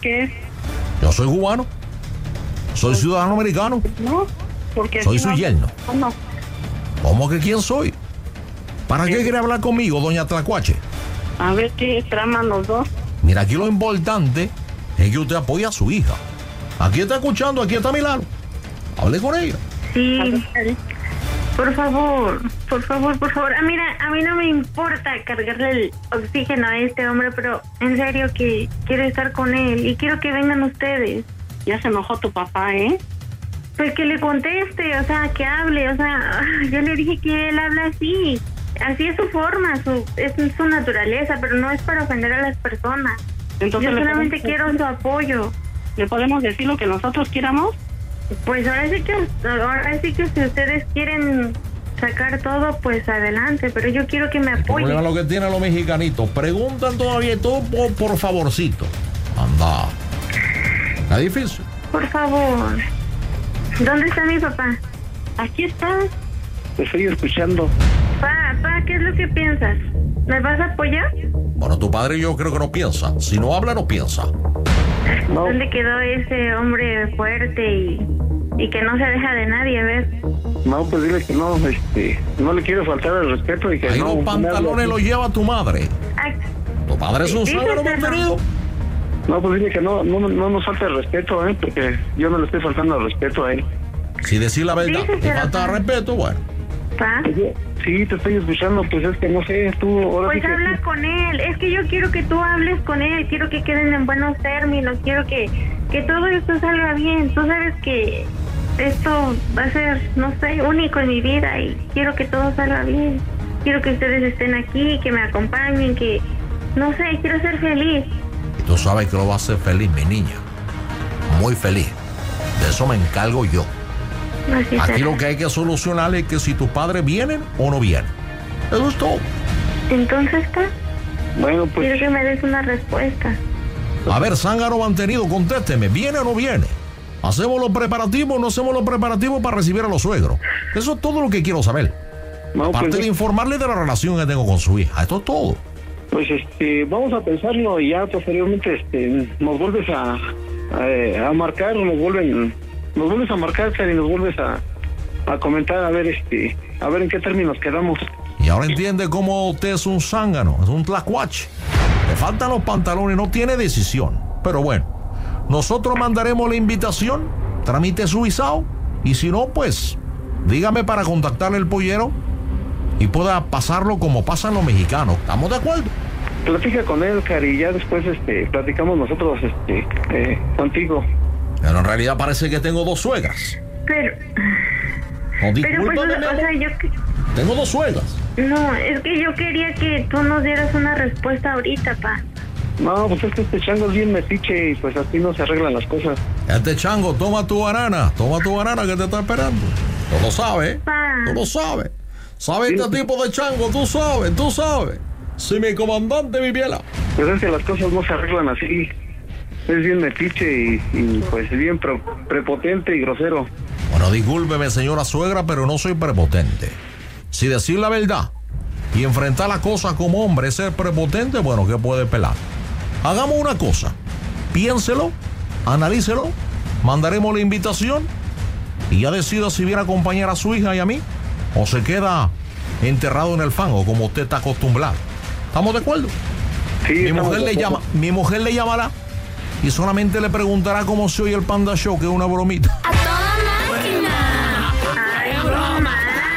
¿Qué es? Yo soy cubano. Soy ciudadano americano. No, porque Soy aquí su no- yerno. No, ¿Cómo que quién soy? ¿Para qué quiere hablar conmigo, doña Tlacuache? a ver qué traman los dos. Mira, aquí lo importante es que usted apoya a su hija. Aquí está escuchando, aquí está a mi lado. Hable con ella. Sí, A ver, por favor, por favor, por favor. Ah, mira, a mí no me importa cargarle el oxígeno a este hombre, pero en serio que quiero estar con él y quiero que vengan ustedes. ya se enojó tu papá, ¿eh? Pues que le conteste, o sea, que hable, o sea, yo le dije que él habla así. Así es su forma, es su naturaleza, pero no es para ofender a las personas. Entonces Yo le solamente podemos- quiero su apoyo. ¿Le podemos decir lo que nosotros quieramos? Pues ahora sí que si ustedes quieren sacar todo, pues adelante, pero yo quiero que me El problema apoyen. es lo que tienen los mexicanitos. Preguntan todavía y todo por favorcito. Anda. Está difícil. Por favor. ¿Dónde está mi papá? Aquí está. Te estoy escuchando. Pa, ¿qué es lo que piensas? ¿Me vas a apoyar? Bueno, tu padre yo creo que no piensa. Si no habla, no piensa. No, ¿Dónde quedó ese hombre fuerte y que no se deja de nadie? A ver. no, pues dile que no, no le quiero faltar el respeto y que Ahí no. los pantalones los lleva tu madre. Ah, Tu padre es un Díselo. zángano mantenido. No, pues dile que no nos falta el respeto, porque yo no le estoy faltando el respeto a él. Si decir la verdad, Díselo. te falta de respeto, bueno. pa. Sí, te estoy escuchando, pues es que no sé, tú ahora Pues sí que... habla con él. Es que yo quiero que tú hables con él. Quiero que queden en buenos términos. Quiero que todo esto salga bien. Tú sabes que esto va a ser, no sé, único en mi vida y quiero que todo salga bien. Quiero que ustedes estén aquí, que me acompañen, que, no sé, quiero ser feliz. Y tú sabes que lo va a hacer feliz, mi niña. Muy feliz. De eso me encargo yo. Así Aquí será. lo que hay que solucionar es que si tus padres vienen o no vienen. Eso es todo. Entonces, pa, Bueno, quiero pues que me des una respuesta. A ver, zángano mantenido, contésteme. ¿Viene o no viene? ¿Hacemos los preparativos o no hacemos los preparativos para recibir a los suegros? Eso es todo lo que quiero saber. no, Aparte pues, de informarle de la relación que tengo con su hija. Esto es todo. pues vamos a pensarlo y ya posteriormente nos vuelves a marcar o nos vuelves a marcar, Cari, y nos vuelves a comentar a ver en qué términos quedamos. Y ahora entiende cómo usted es un zángano, es un tlacuache. Le faltan los pantalones, no tiene decisión. Pero bueno, nosotros mandaremos la invitación, tramite su visado, y si no, pues, dígame para contactarle el pollero y pueda pasarlo como pasan los mexicanos. ¿Estamos de acuerdo? Platica con él, Cari, y ya después platicamos nosotros contigo. Pero en realidad parece que tengo dos suegras. Pero, No, pero pues, discúlpame, mi o amor. sea, Tengo dos suegras. no, es que yo quería que tú nos dieras una respuesta ahorita, pa. No, pues es que este chango es bien metiche y pues así no se arreglan las cosas. Este chango, toma tu banana que te está esperando. Tú lo sabes, Pa. tú lo sabes. ¿Sabes este tipo de chango? Tú sabes. Si mi comandante viviera. Pues es que las cosas no se arreglan así. Es bien metiche y pues bien prepotente y grosero. Bueno, discúlpeme, señora suegra, pero no soy prepotente. Si decir la verdad y enfrentar las cosas como hombre es ser prepotente, bueno, ¿qué puede pelar? Hagamos una cosa. Piénselo, analícelo, mandaremos la invitación y ya decida si viene a acompañar a su hija y a mí o se queda enterrado en el fango como usted está acostumbrado. ¿Estamos de acuerdo? Sí, Mi mujer le llamará y solamente le preguntará cómo se oye el Panda Show, que es una bromita. ¡A toda máquina! Ay, broma.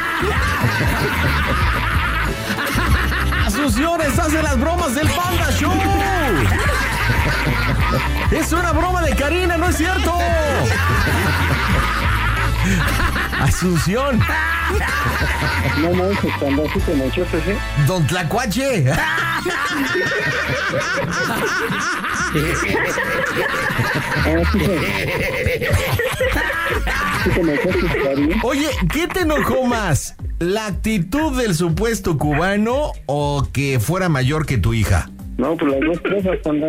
Asunciones hace las bromas del Panda Show. Es una broma de Karina, ¿no es cierto? Asunción. No, cuando así como chotes, Don Tlacuache. Oye, ¿qué te enojó más? ¿La actitud del supuesto cubano o que fuera mayor que tu hija? No, pues las dos cosas, Panda.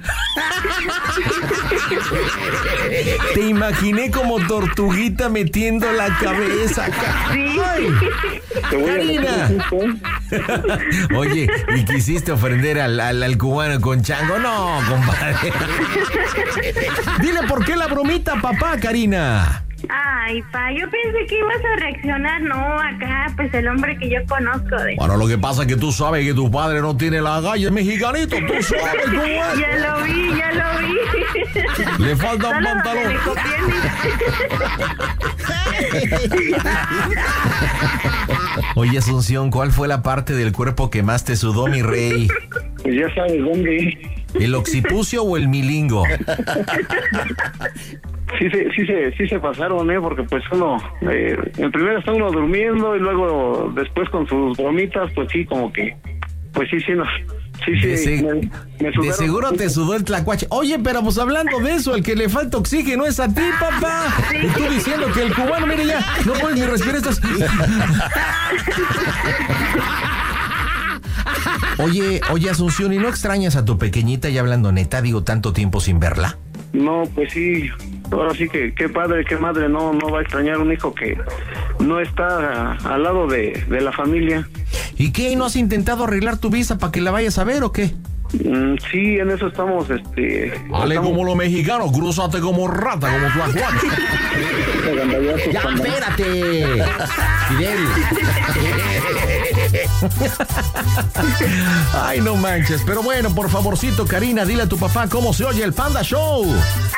Te imaginé como tortuguita metiendo la cabeza. Sí. Ay, Te voy a Karina. meter un susto, Oye, ¿y quisiste ofender al cubano con chango? No, compadre. Dile por qué la bromita, papá, Karina. Ay, pa, yo pensé que ibas a reaccionar, no, acá, pues el hombre que yo conozco de... Bueno, lo que pasa es que tú sabes que tu padre no tiene la galla, es mexicanito, tú sabes cómo es. Ya lo vi. Le falta un Solo pantalón. donde le copié. Oye, Asunción, ¿cuál fue la parte del cuerpo que más te sudó, mi rey? Pues ya sabes dónde. ¿El occipucio o el milingo? Sí se pasaron, porque pues uno, en primero está uno durmiendo y luego después con sus bromitas, pues sí, como que, pues sí, no. Sí, De me sudaron. seguro te sudó el tlacuache. Oye, pero pues hablando de eso, el que le falta oxígeno es a ti, papá. Y tú diciendo que el cubano, mire ya, no puedes ni respirar estas... Oye, Asunción, ¿y no extrañas a tu pequeñita, ya hablando neta, digo, tanto tiempo sin verla? No, pues sí, ahora sí que qué padre, qué madre no va a extrañar un hijo que no está al lado de la familia. ¿Y qué? ¿No has intentado arreglar tu visa para que la vayas a ver o qué? Sí, en eso estamos, Dale como los mexicanos, crúzate como rata, como tu ajuato. ¡Ya, espérate! Fidel. Ay, no manches. Pero bueno, por favorcito, Karina, dile a tu papá cómo se oye el Panda Show.